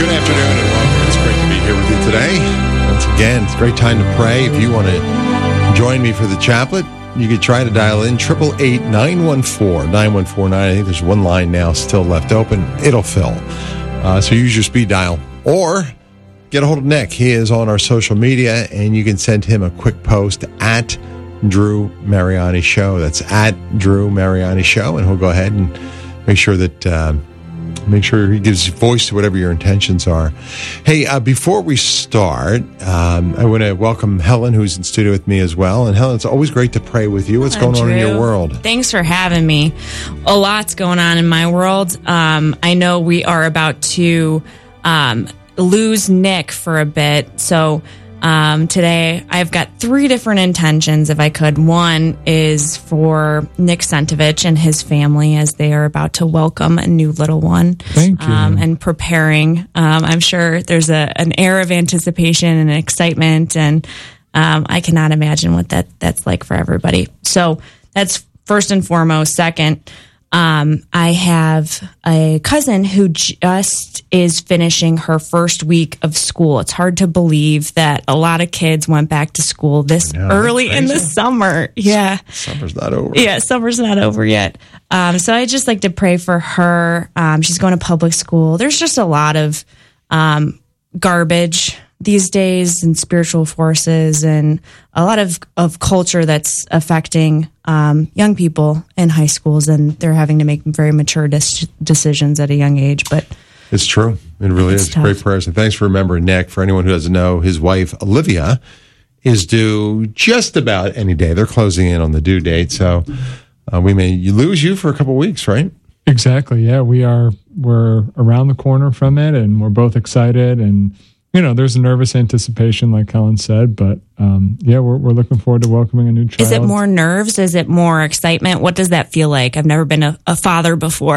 Good afternoon and welcome. It's great to be here with you today. Once again, it's a great time to pray. If you want to join me for the chaplet, you could try to dial in 888-914-9149. I think there's one line now still left open. It'll fill. So use your speed dial or get a hold of Nick. He is on our social media, and you can send him a quick post at Drew Mariani Show. That's at Drew Mariani Show, and he'll go ahead and make sure he gives voice to whatever your intentions are. Hey, before we start, I want to welcome Helen, who's in studio with me as well. And Helen, it's always great to pray with you. What's going on in your world? Thanks for having me. A lot's going on in my world. I know we are about to lose Nick for a bit, so today I've got 3 different intentions, if I could. One is for Nick Sentovich and his family as they are about to welcome a new little one. Thank you. And preparing. I'm sure there's an air of anticipation and excitement, and I cannot imagine what that's like for everybody. So that's first and foremost. Second, I have a cousin who just is finishing her first week of school. It's hard to believe that a lot of kids went back to school this early in the summer. Yeah. Summer's not over. Yeah, summer's not over yet. So I just like to pray for her. She's going to public school. There's just a lot of garbage these days and spiritual forces and a lot of culture that's affecting young people in high schools, and they're having to make very mature decisions at a young age. But it's true. It really is. Tough. Great prayers. And thanks for remembering Nick. For anyone who doesn't know, his wife, Olivia, is due just about any day. They're closing in on the due date. So we may lose you for a couple of weeks, right? Exactly. Yeah, we're around the corner from it, and we're both excited. And there's a nervous anticipation, like Helen said, but we're looking forward to welcoming a new child. Is it more nerves? Is it more excitement? What does that feel like? I've never been a father before.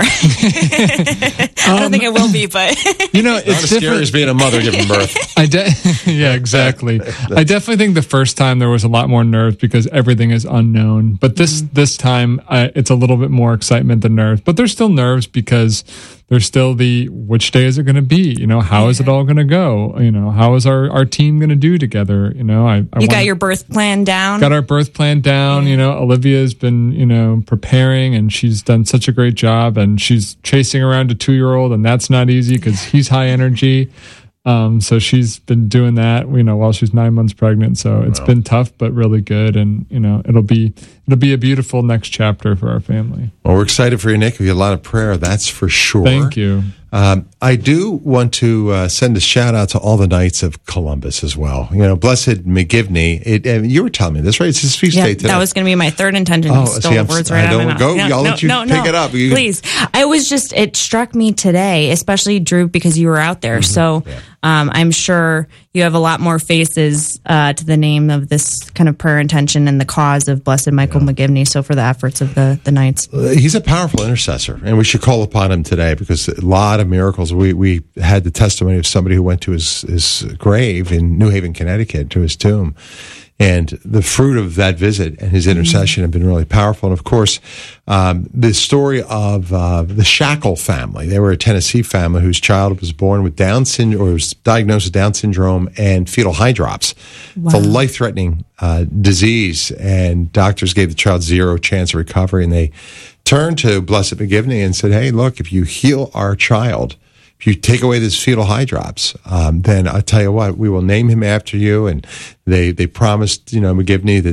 I don't think I will be, but it's not as scary as being a mother giving birth. Yeah, exactly. I definitely think the first time there was a lot more nerves because everything is unknown. But this time, it's a little bit more excitement than nerves. But there's still nerves because there's still which day is it going to be? How is it all going to go? How is our team going to do together? You got your birth plan down? Got our birth plan down. Olivia's been, preparing, and she's done such a great job, and she's chasing around a 2-year-old, and that's not easy because he's high energy. So she's been doing that, while she's 9 months pregnant. So it's been tough, but really good. And, it'll be a beautiful next chapter for our family. Well, we're excited for you, Nick. We have a lot of prayer, that's for sure. Thank you. I do want to send a shout out to all the Knights of Columbus as well. Blessed McGivney. You were telling me this, right? It's his feast day today. That was going to be my third intention. Oh, Stole the words right out of my mouth. I'll let you pick it up. Please. It struck me today, especially Drew, because you were out there. Mm-hmm. So I'm sure you have a lot more faces to the name of this kind of prayer intention and the cause of Blessed Michael McGivney. So for the efforts of the Knights. He's a powerful intercessor, and we should call upon him today because a lot of miracles. We had the testimony of somebody who went to his grave in New Haven, Connecticut, to his tomb. And the fruit of that visit and his intercession have been really powerful. And of course, the story of the Shackle family. They were a Tennessee family whose child was born with Down syndrome, or was diagnosed with Down syndrome and fetal hydrops. Wow. It's a life-threatening disease, and doctors gave the child 0 chance of recovery. And they turned to Blessed McGivney and said, "Hey, look, if you heal our child, if you take away this fetal hydrops, then I'll tell you what, we will name him after you." And they promised, McGivney